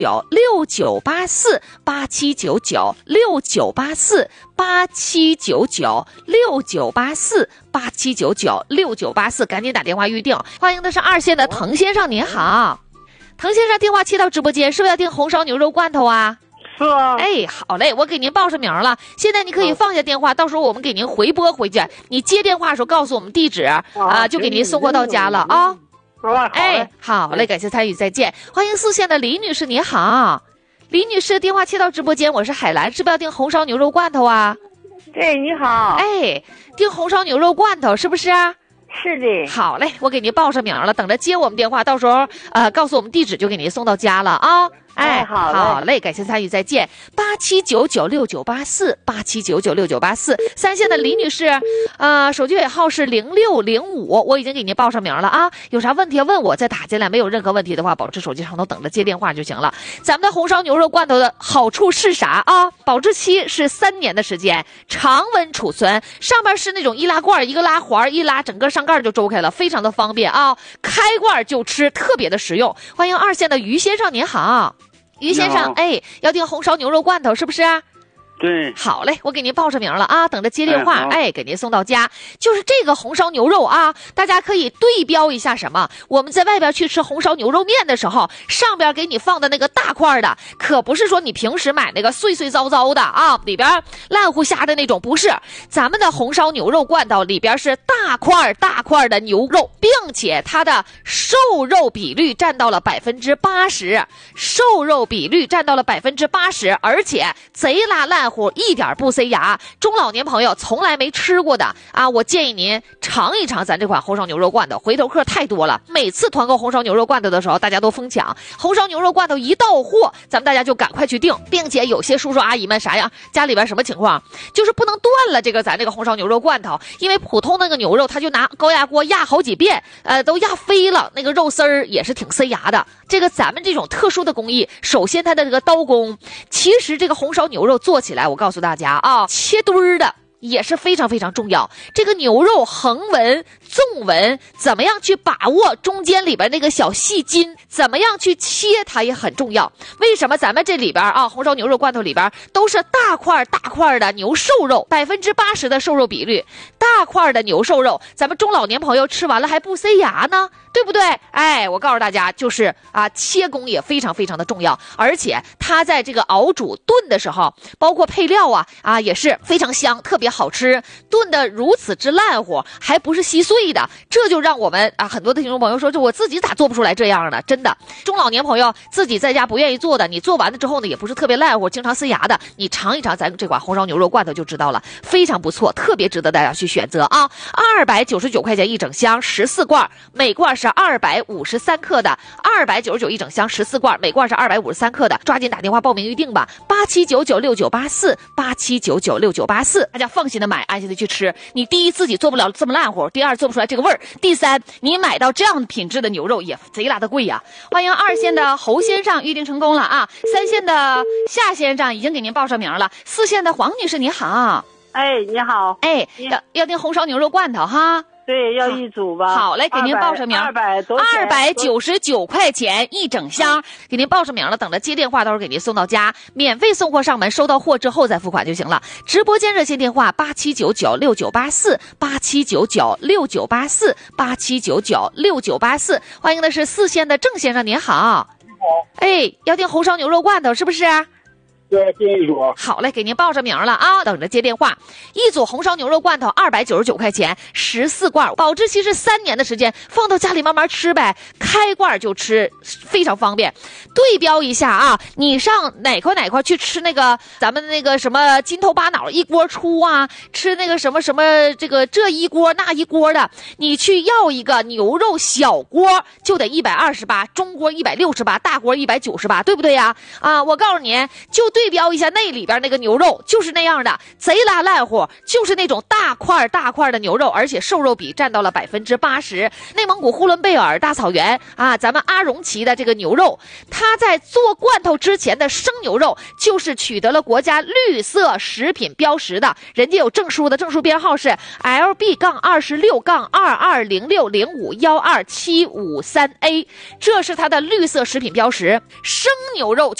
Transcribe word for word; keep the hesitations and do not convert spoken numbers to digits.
九六九八四八七九九六九八四八七九九六九八四八七九九六九八四，赶紧打电话预定。欢迎的是二线的滕先生，您好。滕先生，电话切到直播间，是不是要订红烧牛肉罐头啊？ 是啊。 哎，好嘞，我给您报上名了。现在你可以放下电话，到时候我们给您回拨回去。你接电话的时候告诉我们地址啊、呃，就给您送货到家了啊。哎，好嘞，感谢参与，再见。欢迎四线的李女士，你好。李女士，电话切到直播间，我是海兰，是不是要订红烧牛肉罐头啊？ 对，你好。 哎，订红烧牛肉罐头是不是啊？ 是的。 好嘞，我给您报上名了，等着接我们电话，到时候呃告诉我们地址就给您送到家了啊。哎，好嘞，好嘞，感谢参与，再见。八七九九六九八四，八七九九六九八四，三线的李女士，呃，手机尾号是零六零五，我已经给您报上名了啊。有啥问题要问我，再打进来，没有任何问题的话，保持手机上头等着接电话就行了。咱们的红烧牛肉罐头的好处是啥啊？保质期是三年的时间，常温储存，上面是那种易拉罐，一个拉环一拉，整个上盖就周开了，非常的方便啊，开罐就吃，特别的实用。欢迎二线的于先生，您好。于先生，哎，要订红烧牛肉罐头是不是啊？ 对， 好嘞，我给您报上名了啊，等着接电话，哎，哎给您送到家。就是这个红烧牛肉啊，大家可以对标一下什么？我们在外边去吃红烧牛肉面的时候，上边给你放的那个大块的，可不是说你平时买那个碎碎糟糟的啊，里边烂乎虾的那种，不是。咱们的红烧牛肉罐头里边是大块大块的牛肉，并且它的瘦肉比率占到了百分之八十，瘦肉比率占到了百分之八十，而且贼拉烂。一点不塞牙，中老年朋友从来没吃过的啊，我建议您尝一尝咱这款红烧牛肉罐头，回头客太多了。每次团购红烧牛肉罐头的时候，大家都疯抢，红烧牛肉罐头一到货，咱们大家就赶快去订，并且有些叔叔阿姨们啥样，家里边什么情况，就是不能断了这个咱这个红烧牛肉罐头，因为普通那个牛肉他就拿高压锅压好几遍，呃，都压飞了，那个肉丝儿也是挺塞牙的。这个咱们这种特殊的工艺，首先它的这个刀工，其实这个红烧牛肉做起来，我告诉大家啊，切墩儿的也是非常非常重要。这个牛肉横纹、纵纹，怎么样去把握中间里边那个小细筋，怎么样去切，它也很重要。为什么咱们这里边啊，红烧牛肉罐头里边都是大块大块的牛瘦肉，百分之八十的瘦肉比率，大块的牛瘦肉，咱们中老年朋友吃完了还不塞牙呢，对不对？哎，我告诉大家，就是啊，切工也非常非常的重要，而且它在这个熬煮炖的时候，包括配料啊啊也是非常香，特别好吃，炖的如此之烂乎，还不是稀碎的，这就让我们啊很多的听众朋友说，这我自己咋做不出来这样的？真的，中老年朋友自己在家不愿意做的，你做完了之后呢，也不是特别烂乎，经常塞牙的，你尝一尝咱这款红烧牛肉罐头就知道了，非常不错，特别值得大家去选择啊！二百九十九块钱一整箱，十四罐，每罐是二百五十三克的，二百九十九一整箱，十四罐，每罐是二百五十三克的，抓紧打电话报名预定吧，八七九九六九八四，八七九九六九八四，大家放心的买，安心的去吃。你第一自己做不了这么烂乎，第二做不出来这个味儿，第三你买到这样品质的牛肉也贼拉的贵呀。欢迎二线的侯先生预定成功了啊，三线的夏先生已经给您报上名了，四线的黄女士你好。 哎，你好。 哎，要要订红烧牛肉罐头哈。 对，要一组吧。 好嘞，给您报上名。 二百多， 二百九十九块钱一整箱，给您报上名了，等着接电话，到时候给您送到家，免费送货上门，收到货之后再付款就行了。直播间热线电话八七九九六九八四，八七九九六九八四，八七九九六九八四。欢迎的是四线的郑先生，您好。 你好。 哎，要订红烧牛肉罐头是不是？ 对，订一组。 好嘞，给您报上名了啊，等着接电话。一组红烧牛肉罐头二百九十九块钱，十四罐，保质期是三年的时间，放到家里慢慢吃呗，开罐就吃，非常方便。对标一下啊，你上哪块哪块去吃那个咱们那个什么金头巴脑一锅出啊，吃那个什么什么这个这一锅那一锅的，你去要一个牛肉小锅就得一百二十八，中锅一百六十八，大锅一百九十八，对不对呀？啊，我告诉你，就对对标一下那里边那个牛肉，就是那样的，贼拉烂乎，就是那种大块大块的牛肉，而且瘦肉比占到了百分之八十。内蒙古呼伦贝尔大草原啊，咱们阿荣旗的这个牛肉，它在做罐头之前的生牛肉就是取得了国家绿色食品标识的，人家有证书的，证书编号是 L B 杠二十六杠二二零六零五幺二七五三 A， 这是它的绿色食品标识。生牛肉就